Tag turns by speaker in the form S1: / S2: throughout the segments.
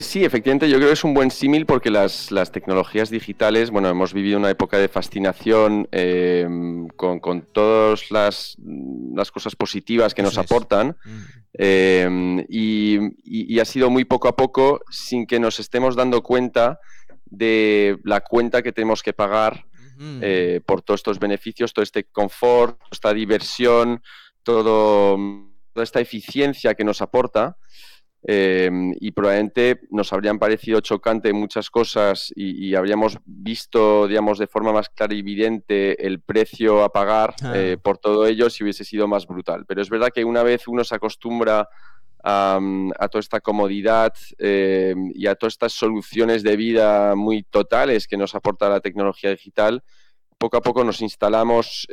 S1: Sí, efectivamente, yo creo que es un buen símil porque las tecnologías digitales, bueno, hemos vivido una época de fascinación con todas las cosas positivas que nos
S2: Eso es.
S1: aportan
S2: Mm.
S1: y ha sido muy poco a poco sin que nos estemos dando cuenta de la cuenta que tenemos que pagar
S2: Ujú.
S1: por todos estos beneficios, todo este confort, esta diversión, toda esta eficiencia que nos aporta. Y probablemente nos habrían parecido chocante muchas cosas y habríamos visto, digamos, de forma más clara y evidente el precio a pagar
S2: Ah.
S1: por todo ello si hubiese sido más brutal. Pero es verdad que una vez uno se acostumbra a toda esta comodidad y a todas estas soluciones de vida muy totales que nos aporta la tecnología digital, poco a poco nos instalamos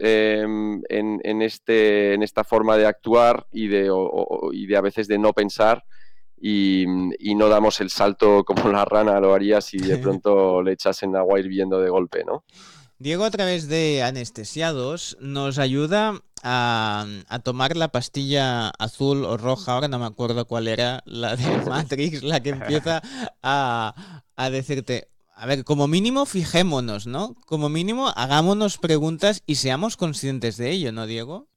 S1: en esta forma de actuar y de a veces de no pensar y no damos el salto como la rana lo haría si de pronto le echasen agua hirviendo de golpe, ¿no?
S2: Diego, a través de Anestesiados, nos ayuda a tomar la pastilla azul o roja, ahora no me acuerdo cuál era, la de Matrix, la que empieza a decirte, a ver, como mínimo fijémonos, ¿no? Como mínimo hagámonos preguntas y seamos conscientes de ello, ¿no, Diego?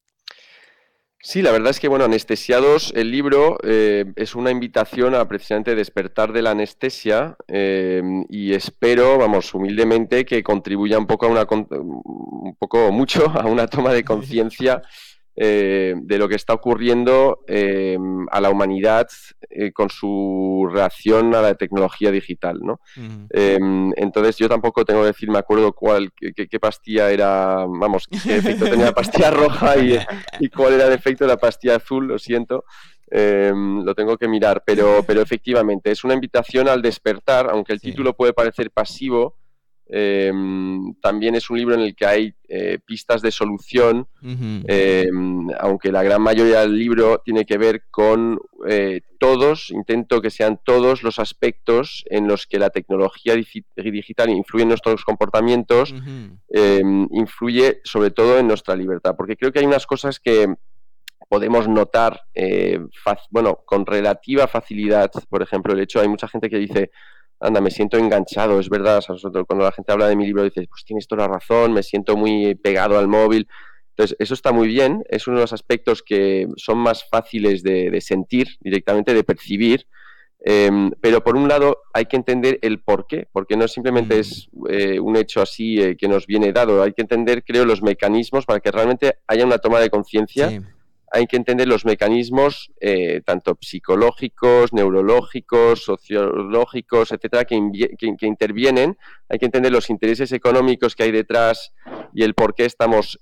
S1: Sí, la verdad es que, bueno, Anestesiados, el libro es una invitación a precisamente despertar de la anestesia y espero, vamos, humildemente, que contribuya un poco un poco mucho a una toma de conciencia de lo que está ocurriendo a la humanidad con su reacción a la tecnología digital, ¿no?
S2: Ujú.
S1: Entonces yo tampoco tengo que decir, me acuerdo qué pastilla era, vamos, qué efecto tenía la pastilla roja y cuál era el efecto de la pastilla azul, lo siento. Lo tengo que mirar, pero efectivamente es una invitación al despertar, aunque el
S2: Sí.
S1: título puede parecer pasivo, eh, también es un libro en el que hay pistas de solución,
S2: Ujú.
S1: eh, aunque la gran mayoría del libro tiene que ver con intento que sean todos los aspectos en los que la tecnología digital influye en nuestros comportamientos,
S2: Ujú.
S1: influye sobre todo en nuestra libertad, porque creo que hay unas cosas que podemos notar, bueno, con relativa facilidad. Por ejemplo, el hecho, hay mucha gente que dice, anda, me siento enganchado, es verdad, o sea, nosotros, cuando la gente habla de mi libro dice, pues tienes toda la razón, me siento muy pegado al móvil. Entonces, eso está muy bien, es uno de los aspectos que son más fáciles de sentir directamente, de percibir, pero por un lado hay que entender el por qué, porque no simplemente
S2: Mm.
S1: es un hecho así que nos viene dado, hay que entender, creo, los mecanismos para que realmente haya una toma de conciencia.
S2: Sí.
S1: Hay que entender los mecanismos tanto psicológicos, neurológicos, sociológicos, etcétera, que intervienen. Hay que entender los intereses económicos que hay detrás y el por qué estamos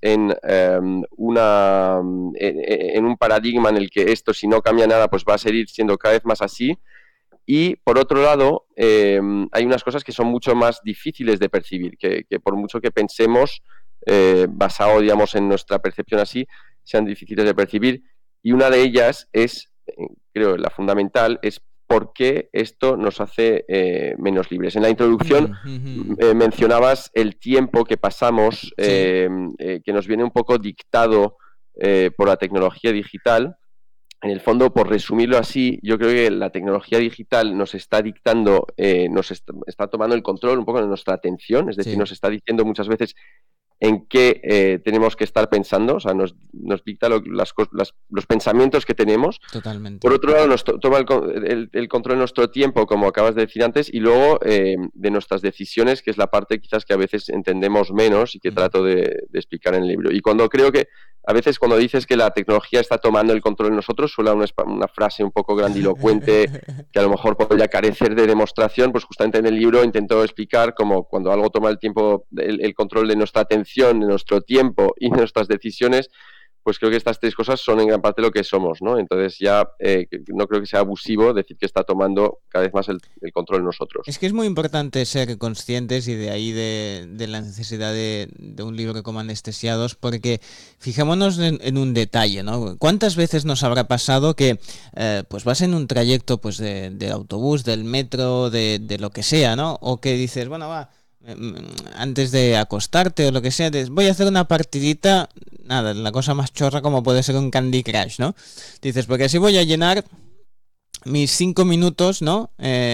S1: en un paradigma en el que esto, si no cambia nada, pues va a seguir siendo cada vez más así. Y por otro lado, hay unas cosas que son mucho más difíciles de percibir, que por mucho que pensemos, basado, digamos, en nuestra percepción así, sean difíciles de percibir. Y una de ellas es, creo, la fundamental, es por qué esto nos hace menos libres. En la introducción
S2: Mm, ujú.
S1: mencionabas el tiempo que pasamos,
S2: Sí.
S1: que nos viene un poco dictado por la tecnología digital. En el fondo, por resumirlo así, yo creo que la tecnología digital nos está dictando, está tomando el control un poco de nuestra atención, es decir,
S2: Sí.
S1: nos está diciendo muchas veces en qué tenemos que estar pensando, o sea, nos dicta los pensamientos que tenemos. Por
S2: Totalmente.
S1: otro lado, nos toma el control de nuestro tiempo, como acabas de decir antes, y luego de nuestras decisiones, que es la parte quizás que a veces entendemos menos y que
S2: Ujú.
S1: trato de explicar en el libro. Y cuando creo que, a veces cuando dices que la tecnología está tomando el control de nosotros, suena una frase un poco grandilocuente, que a lo mejor podría carecer de demostración, pues justamente en el libro intento explicar cómo cuando algo toma el control de nuestra atención, de nuestro tiempo y de nuestras decisiones, pues creo que estas tres cosas son en gran parte lo que somos, ¿no? Entonces ya no creo que sea abusivo decir que está tomando cada vez más el control de nosotros.
S2: Es que es muy importante ser conscientes y de ahí de la necesidad de un libro como Anestesiados, porque fijémonos en un detalle, ¿no? ¿Cuántas veces nos habrá pasado que pues vas en un trayecto pues de autobús, del metro, de lo que sea, ¿no? O que dices, bueno, va, antes de acostarte o lo que sea, voy a hacer una partidita, nada, la cosa más chorra como puede ser un Candy Crush, ¿no? Dices, porque así voy a llenar mis 5 minutos, ¿no?